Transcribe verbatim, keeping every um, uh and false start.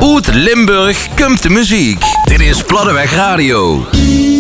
Uit Limburg komt de muziek. Dit is Platteweg Radio.